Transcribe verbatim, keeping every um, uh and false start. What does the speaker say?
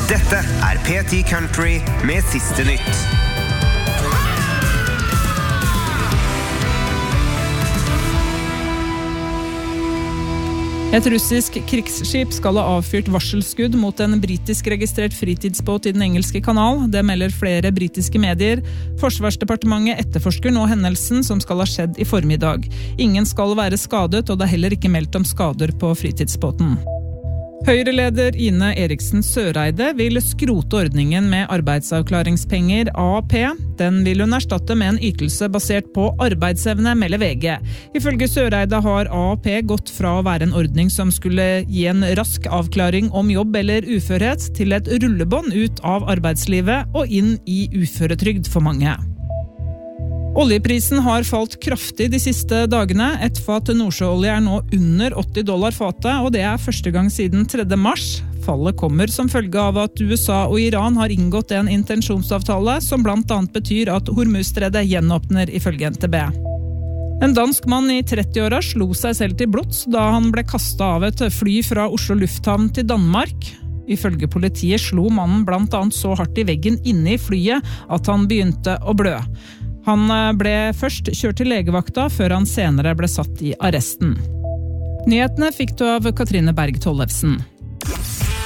Dette er P ti Country med siste nytt. Et russisk krigsskip skal ha avfyrt varselskudd mot en britisk registrert fritidsbåt i den engelske kanal. Det melder flere britiske medier. Forsvarsdepartementet etterforsker nå hendelsen som skal ha skjedd i formiddag. Ingen skal være skadet, og det er heller ikke meldt om skader på fritidsbåten. Høyre-leder Ine Eriksen Søreide vil skrote ordningen med arbeidsavklaringspenger A A P. Den vil hun erstatte med en ytelse basert på arbeidsevne, melder V G. Ifølge Søreide har A A P gått fra å være en ordning som skulle gi en rask avklaring om jobb eller uførhet, til et rullebånd ut av arbeidslivet og inn i uføretrygd for mange. Oljeprisen har falt kraftig de siste dagene. Et fat nordsjøolje er nå under åtti dollar fatet, og det er første gang siden tredje mars. Fallet kommer som følge av at U S A og Iran har inngått en intensjonsavtale som blant annet betyr at Hormuzstredet gjenåpner, ifølge N T B. En dansk mann i trettiåra slo seg selv til blods da han ble kastet av et fly fra Oslo lufthavn til Danmark. Ifølge politiet slo mannen blant annet så hardt i veggen inne i flyet at han begynte å blø. Han ble først kjørt til legevakta, før han senere ble satt i arresten. Nyhetene fikk du av Katrine Berg Tollefsen.